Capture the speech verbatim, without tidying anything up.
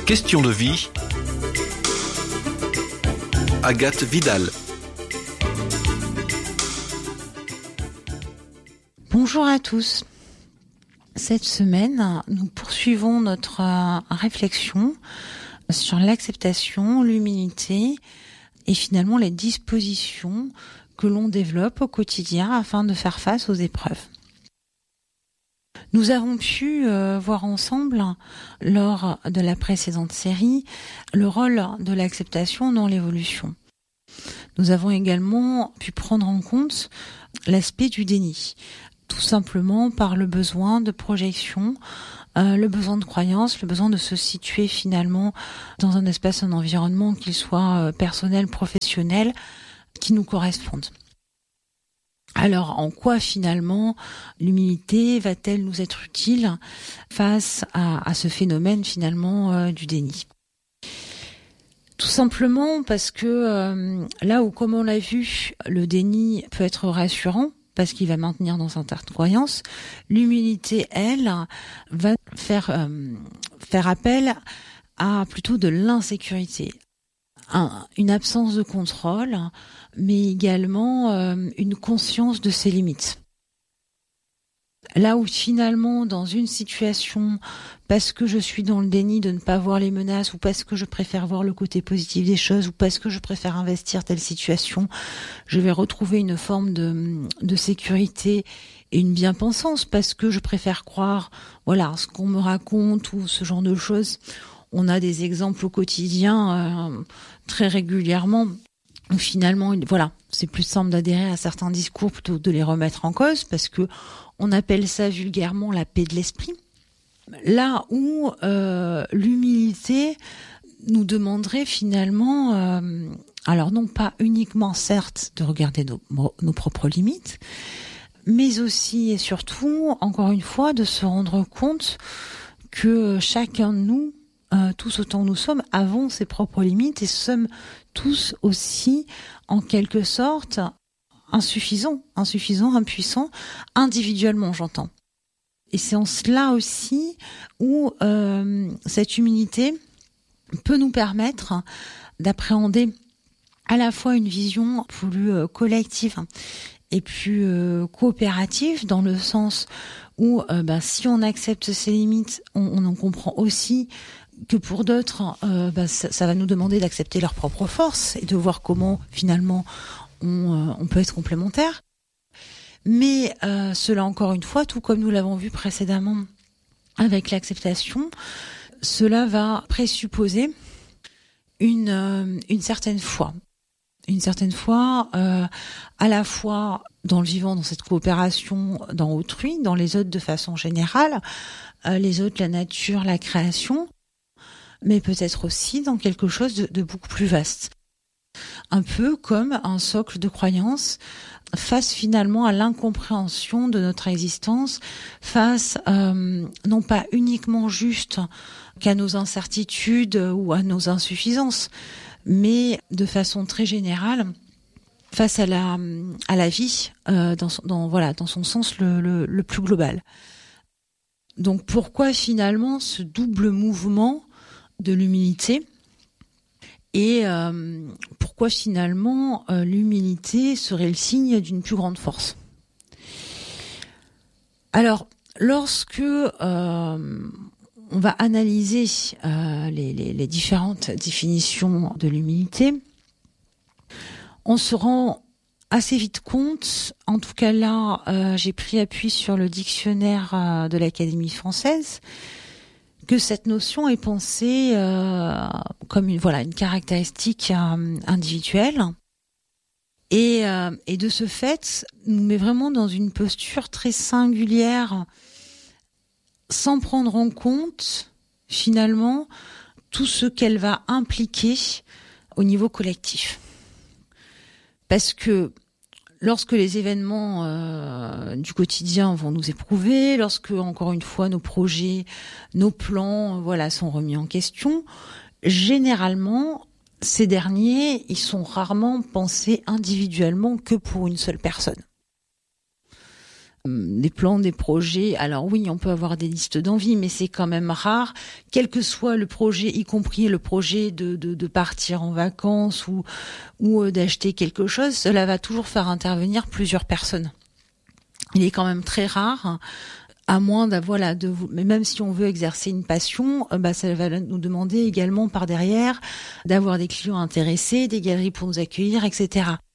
Question de vie. Agathe Vidal. Bonjour à tous. Cette semaine, nous poursuivons notre euh, réflexion sur l'acceptation, l'humilité et finalement les dispositions que l'on développe au quotidien afin de faire face aux épreuves. Nous avons pu euh, voir ensemble, lors de la précédente série, le rôle de l'acceptation dans l'évolution. Nous avons également pu prendre en compte l'aspect du déni, tout simplement par le besoin de projection, euh, le besoin de croyance, le besoin de se situer finalement dans un espace, un environnement, qu'il soit euh, personnel, professionnel, qui nous correspondent. Alors, en quoi finalement l'humilité va-t-elle nous être utile face à, à ce phénomène finalement euh, du déni ? Tout simplement parce que euh, là où, comme on l'a vu, le déni peut être rassurant, parce qu'il va maintenir dans certaines croyances, l'humilité, elle, va faire, euh, faire appel à plutôt de l'insécurité. Un, une absence de contrôle, mais également euh, une conscience de ses limites. Là où finalement, dans une situation, parce que je suis dans le déni de ne pas voir les menaces, ou parce que je préfère voir le côté positif des choses, ou parce que je préfère investir telle situation, je vais retrouver une forme de, de sécurité et une bien-pensance, parce que je préfère croire, voilà, ce qu'on me raconte, ou ce genre de choses. On a des exemples au quotidien euh, très régulièrement où finalement, voilà, c'est plus simple d'adhérer à certains discours plutôt que de les remettre en cause, parce que on appelle ça vulgairement la paix de l'esprit. Là où euh, l'humilité nous demanderait finalement, euh, alors non pas uniquement certes de regarder nos, nos propres limites, mais aussi et surtout, encore une fois, de se rendre compte que chacun de nous, Euh, tous autant nous sommes, avons ses propres limites et sommes tous aussi, en quelque sorte, insuffisants, insuffisants, impuissants, individuellement, j'entends. Et c'est en cela aussi où euh, cette humilité peut nous permettre d'appréhender à la fois une vision plus euh, collective et plus euh, coopérative, dans le sens où euh, bah, si on accepte ses limites, on, on en comprend aussi que pour d'autres, euh, bah, ça, ça va nous demander d'accepter leurs propres forces et de voir comment finalement on, euh, on peut être complémentaires. Mais euh, cela, encore une fois, tout comme nous l'avons vu précédemment avec l'acceptation, cela va présupposer une, euh, une certaine foi. Une certaine foi, euh, à la fois dans le vivant, dans cette coopération, dans autrui, dans les autres de façon générale, euh, les autres, la nature, la création, mais peut-être aussi dans quelque chose de, de beaucoup plus vaste. Un peu comme un socle de croyance face finalement à l'incompréhension de notre existence, face euh, non pas uniquement juste qu'à nos incertitudes ou à nos insuffisances, mais de façon très générale face à la à la vie euh, dans son, dans voilà dans son sens le, le, le plus global. Donc pourquoi finalement ce double mouvement de l'humilité et euh, pourquoi finalement euh, l'humilité serait le signe d'une plus grande force. Alors lorsque euh, on va analyser euh, les, les, les différentes définitions de l'humilité, on se rend assez vite compte, en tout cas là euh, j'ai pris appui sur le dictionnaire euh, de l'Académie française, que cette notion est pensée euh, comme une voilà une caractéristique euh, individuelle et euh, et de ce fait nous met vraiment dans une posture très singulière, sans prendre en compte finalement tout ce qu'elle va impliquer au niveau collectif. Parce que lorsque les événements euh, du quotidien vont nous éprouver, lorsque, encore une fois, nos projets, nos plans, euh, voilà, sont remis en question, généralement, ces derniers, ils sont rarement pensés individuellement que pour une seule personne. des plans, des projets. Alors oui, on peut avoir des listes d'envie, mais c'est quand même rare, quel que soit le projet, y compris le projet de, de, de partir en vacances ou, ou d'acheter quelque chose, cela va toujours faire intervenir plusieurs personnes. Il est quand même très rare, à moins d'avoir, voilà, de, mais même si on veut exercer une passion, bah, ça va nous demander également par derrière d'avoir des clients intéressés, des galeries pour nous accueillir, et cetera.